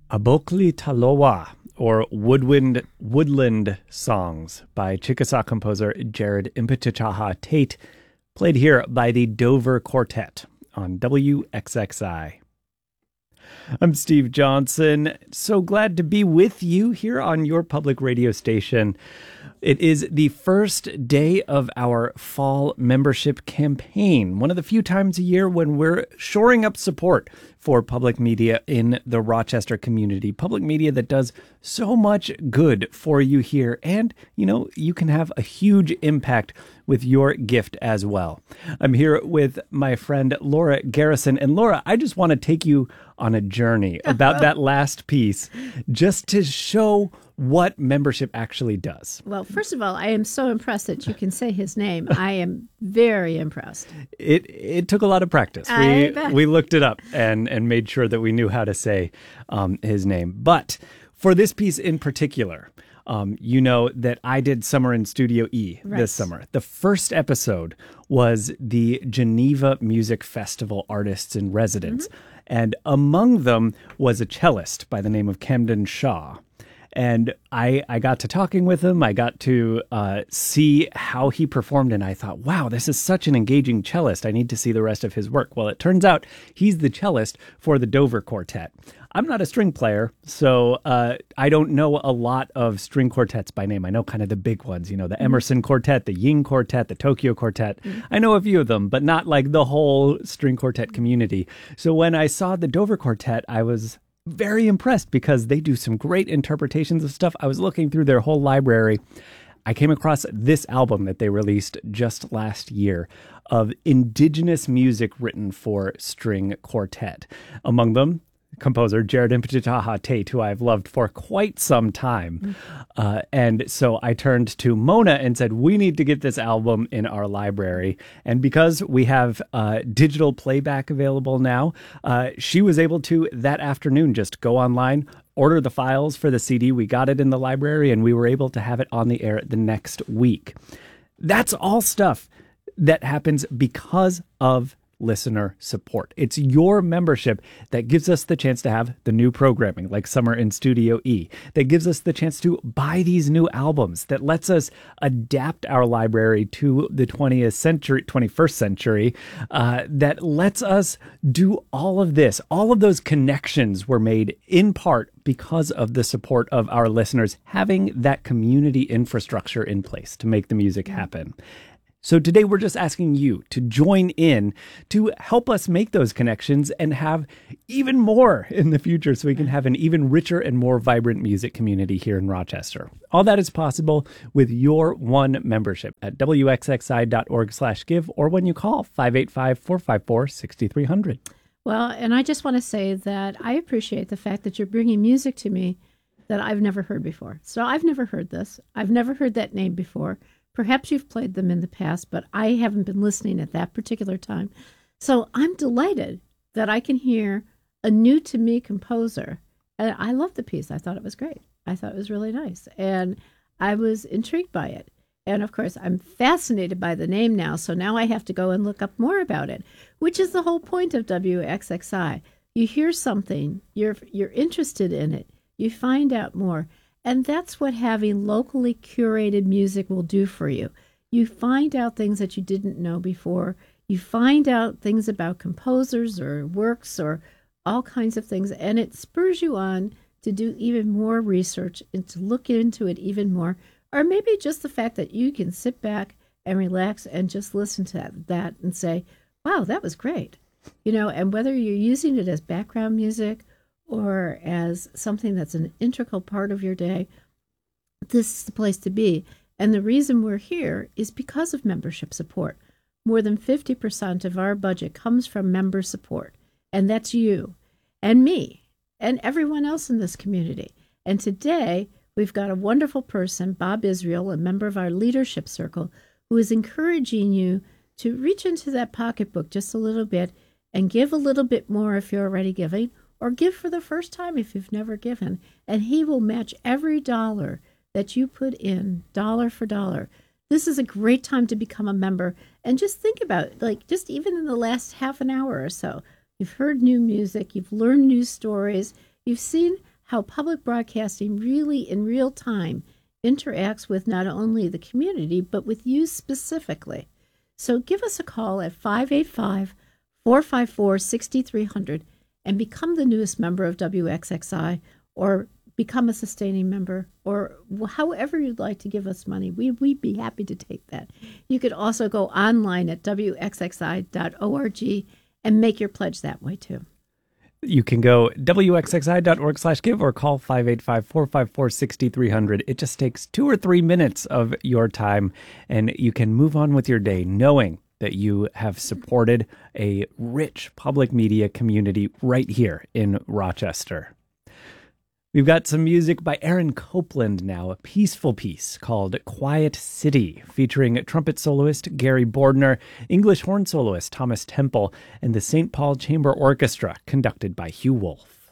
Abokli Talowa, or Woodland Songs by Chickasaw composer Jared Impetichaha Tate, played here by the Dover Quartet on WXXI. I'm Steve Johnson. So glad to be with you here on your public radio station. It is the first day of our fall membership campaign, one of the few times a year when we're shoring up support for public media in the Rochester community. Public media that does so much good for you here. And, you can have a huge impact with your gift as well. I'm here with my friend Laura Garrison. And Laura, I just want to take you on a journey about that last piece, just to show what membership actually does. Well, first of all, I am so impressed that you can say his name. I am very impressed. It took a lot of practice. We looked it up and made sure that we knew how to say his name. But for this piece in particular, you know that I did Summer in Studio E this summer. The first episode was the Geneva Music Festival Artists in Residence. Mm-hmm. And among them was a cellist by the name of Camden Shaw. And I got to talking with him. I got to see how he performed. And I thought, wow, this is such an engaging cellist. I need to see the rest of his work. Well, it turns out he's the cellist for the Dover Quartet. I'm not a string player, so I don't know a lot of string quartets by name. I know kind of the big ones, the Emerson Quartet, the Ying Quartet, the Tokyo Quartet. Mm-hmm. I know a few of them, but not like the whole string quartet community. So when I saw the Dover Quartet, I was very impressed because they do some great interpretations of stuff. I was looking through their whole library. I came across this album that they released just last year of indigenous music written for string quartet. Among them, composer Jared Impetichaha Tate, who I've loved for quite some time. And so I turned to Mona and said, we need to get this album in our library. And because we have digital playback available now, she was able to, that afternoon, just go online, order the files for the CD. We got it in the library, and we were able to have it on the air the next week. That's all stuff that happens because of listener support. It's your membership that gives us the chance to have the new programming like Summer in Studio E, that gives us the chance to buy these new albums, that lets us adapt our library to the 21st century, that lets us do all of this. All of those connections were made in part because of the support of our listeners having that community infrastructure in place to make the music happen. So today we're just asking you to join in to help us make those connections and have even more in the future so we can have an even richer and more vibrant music community here in Rochester. All that is possible with your one membership at wxxi.org/give or when you call 585-454-6300. Well, and I just want to say that I appreciate the fact that you're bringing music to me that I've never heard before. So I've never heard this. I've never heard that name before. Perhaps you've played them in the past, but I haven't been listening at that particular time. So I'm delighted that I can hear a new-to-me composer. And I love the piece. I thought it was great. I thought it was really nice. And I was intrigued by it. And, of course, I'm fascinated by the name now. So now I have to go and look up more about it, which is the whole point of WXXI. You hear something, you're interested in it, you find out more. And that's what having locally curated music will do for you. You find out things that you didn't know before. You find out things about composers or works or all kinds of things. And it spurs you on to do even more research and to look into it even more. Or maybe just the fact that you can sit back and relax and just listen to that and say, wow, that was great. And whether you're using it as background music or as something that's an integral part of your day, this is the place to be. And the reason we're here is because of membership support. More than 50% of our budget comes from member support. And that's you and me and everyone else in this community. And today, we've got a wonderful person, Bob Israel, a member of our leadership circle, who is encouraging you to reach into that pocketbook just a little bit and give a little bit more if you're already giving, or give for the first time if you've never given. And he will match every dollar that you put in, dollar for dollar. This is a great time to become a member. And just think about it, just even in the last half an hour or so, you've heard new music, you've learned new stories, you've seen how public broadcasting really in real time interacts with not only the community, but with you specifically. So give us a call at 585-454-6300 and become the newest member of WXXI, or become a sustaining member, or however you'd like to give us money. We'd be happy to take that. You could also go online at wxxi.org and make your pledge that way too. You can go wxxi.org/give or call 585-454-6300. It just takes 2 or 3 minutes of your time, and you can move on with your day knowing that you have supported a rich public media community right here in Rochester. We've got some music by Aaron Copland now, a peaceful piece called Quiet City, featuring trumpet soloist Gary Bordner, English horn soloist Thomas Temple, and the St. Paul Chamber Orchestra, conducted by Hugh Wolf.